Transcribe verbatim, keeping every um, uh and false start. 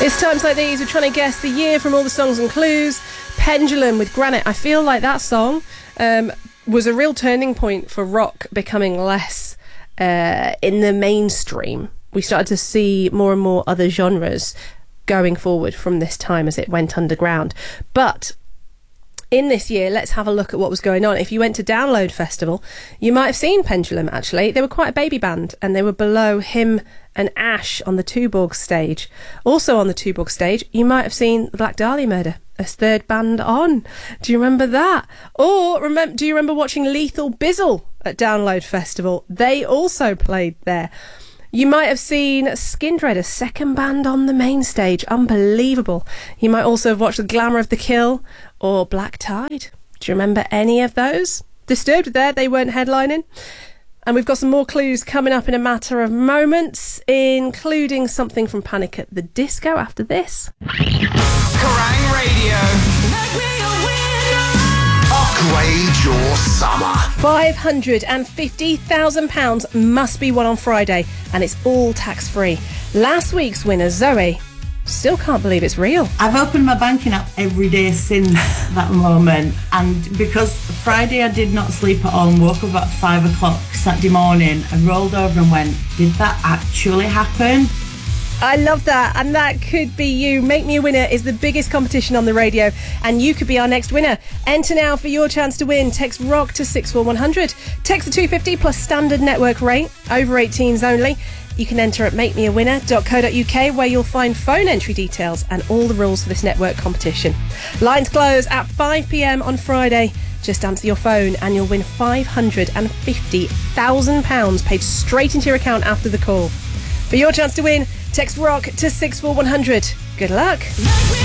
It's times like these we're trying to guess the year from all the songs and clues. Pendulum with Granite. I feel like that song um, was a real turning point for rock becoming less uh, in the mainstream. We started to see more and more other genres going forward from this time as it went underground. But in this year, let's have a look at what was going on. If you went to Download Festival, you might have seen Pendulum, actually. They were quite a baby band, and they were below him and Ash on the Tuborg stage. Also on the Tuborg stage, you might have seen the Black Dahlia Murder as third band on. Do you remember that? Or remember, do you remember watching Lethal Bizzle at Download Festival? They also played there. You might have seen Skindred, a second band on the main stage. Unbelievable. You might also have watched The Glamour of the Kill or Black Tide. Do you remember any of those? Disturbed there, they weren't headlining. And we've got some more clues coming up in a matter of moments, including something from Panic at the Disco after this. Kerrang Radio. Upgrade your summer. five hundred fifty thousand pounds must be won on Friday, and it's all tax-free. Last week's winner, Zoe, still can't believe it's real. I've opened my banking app every day since that moment, and because Friday I did not sleep at all and woke up at five o'clock Saturday morning and rolled over and went, did that actually happen? I love that, and that could be you. Make Me a Winner is the biggest competition on the radio, and you could be our next winner. Enter now for your chance to win. Text ROCK to six four one hundred. Text the two fifty plus standard network rate, over eighteens only. You can enter at make me a winner dot co dot uk, where you'll find phone entry details and all the rules for this network competition. Lines close at five p.m. on Friday. Just answer your phone and you'll win five hundred fifty thousand pounds paid straight into your account after the call. For your chance to win, text ROCK to six four one hundred. Good luck.